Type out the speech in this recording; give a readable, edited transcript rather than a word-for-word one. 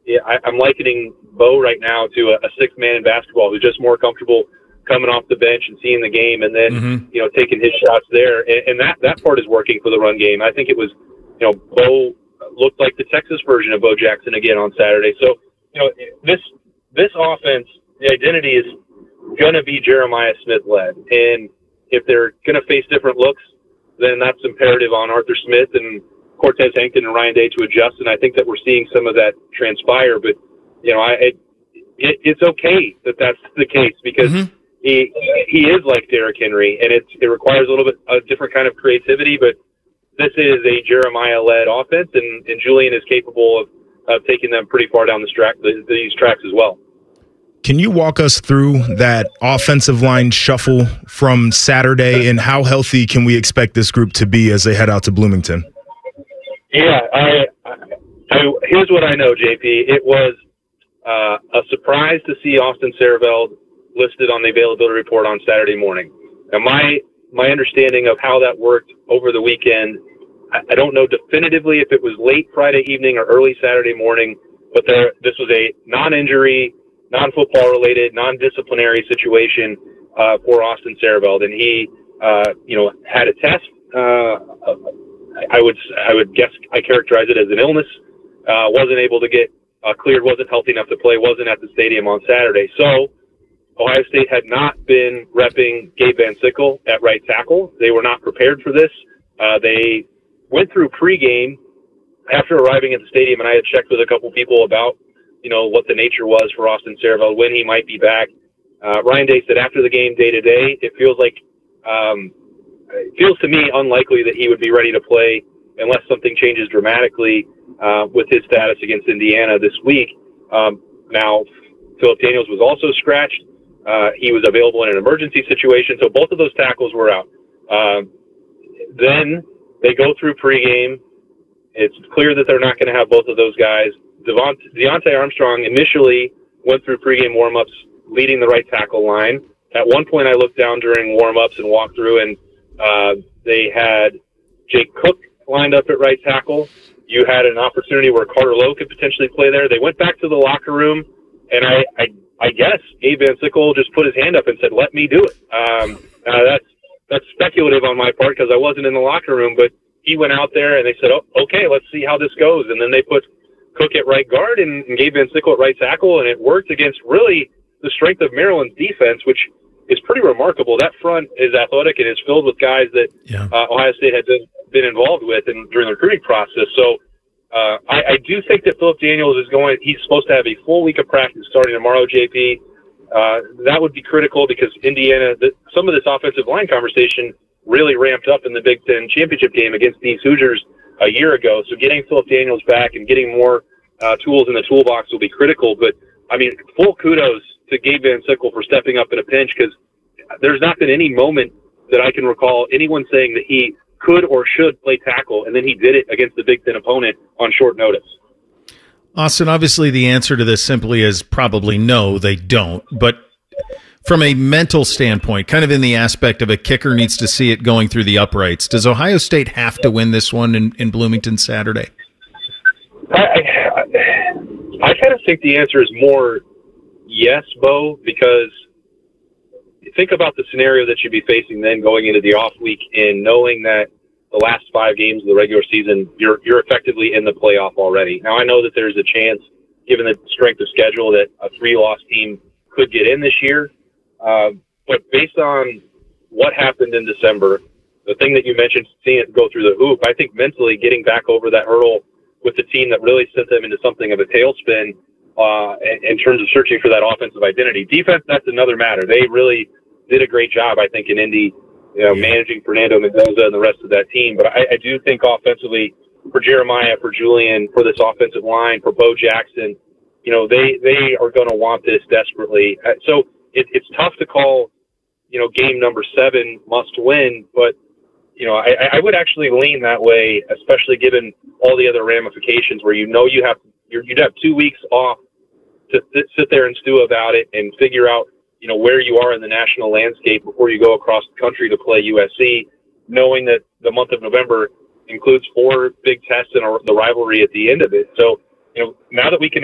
yeah, I'm likening Bo right now to a sixth man in basketball who's just more comfortable coming off the bench and seeing the game and then, taking his shots there. And that part is working for the run game. I think it was, Bo looked like the Texas version of Bo Jackson again on Saturday. So, this offense, the identity is going to be Jeremiah Smith-led. And if they're going to face different looks, then that's imperative on Arthur Smith and Cortez Hankton and Ryan Day to adjust. And I think that we're seeing some of that transpire. But, it's okay that that's the case because he is like Derrick Henry, and it requires a little bit a different kind of creativity. But this is a Jeremiah-led offense, and Julian is capable of taking them pretty far down these tracks as well. Can you walk us through that offensive line shuffle from Saturday, and how healthy can we expect this group to be as they head out to Bloomington? Yeah, here's what I know, JP. It was a surprise to see Austin Sehraveld listed on the availability report on Saturday morning. Now, my understanding of how that worked over the weekend, I don't know definitively if it was late Friday evening or early Saturday morning, but this was a non-injury, non-football related, non-disciplinary situation for Austin Sehraveld, and he, had a test. I would guess I characterize it as an illness. Wasn't able to get cleared. Wasn't healthy enough to play. Wasn't at the stadium on Saturday. So Ohio State had not been repping Gabe Van Sickle at right tackle. They were not prepared for this. They went through pregame after arriving at the stadium, and I had checked with a couple people about, what the nature was for Austin Sehraveld, when he might be back. Ryan Day said after the game, day to day, it feels to me unlikely that he would be ready to play unless something changes dramatically with his status against Indiana this week. Now, Philip Daniels was also scratched. He was available in an emergency situation, so both of those tackles were out. Then they go through pregame. It's clear that they're not going to have both of those guys. Deontay Armstrong initially went through pregame warm-ups leading the right tackle line. At one point I looked down during warm-ups and walked through, and they had Jake Cook lined up at right tackle. You had an opportunity where Carter Lowe could potentially play there. They went back to the locker room, and I guess Gabe Van Sickle just put his hand up and said, "Let me do it." That's speculative on my part because I wasn't in the locker room, but he went out there and they said, "Oh, okay, let's see how this goes." And then they put Cook at right guard and Gabe Van Sickle at right tackle, and it worked against really the strength of Maryland's defense, which is pretty remarkable. That front is athletic and is filled with guys that Ohio State had been involved with during the recruiting process. So I do think that Philip Daniels he's supposed to have a full week of practice starting tomorrow, JP. That would be critical because Indiana, some of this offensive line conversation really ramped up in the Big Ten championship game against these Hoosiers a year ago. So getting Philip Daniels back and getting more tools in the toolbox will be critical. But, full kudos to Gabe Van Sickle for stepping up in a pinch because there's not been any moment that I can recall anyone saying that he could or should play tackle, and then he did it against the Big Ten opponent on short notice. Austin, obviously the answer to this simply is probably no, they don't. But from a mental standpoint, kind of in the aspect of a kicker needs to see it going through the uprights, does Ohio State have to win this one in Bloomington Saturday? I kind of think the answer is more yes, Bo, because think about the scenario that you'd be facing then going into the off week and knowing that the last 5 games of the regular season, you're effectively in the playoff already. Now, I know that there's a chance, given the strength of schedule, that a 3-loss team could get in this year. But based on what happened in December, the thing that you mentioned, seeing it go through the hoop, I think mentally getting back over that hurdle with the team that really sent them into something of a tailspin in terms of searching for that offensive identity. Defense, that's another matter. They really did a great job, I think, in Indy, managing Fernando Mendoza and the rest of that team. But I do think offensively, for Jeremiah, for Julian, for this offensive line, for Bo Jackson, they are going to want this desperately. So it's tough to call, game number 7 must win, but I would actually lean that way, especially given all the other ramifications where you'd have 2 weeks off to sit there and stew about it and figure out where you are in the national landscape before you go across the country to play USC, knowing that the month of November includes 4 big tests and the rivalry at the end of it. So now that we can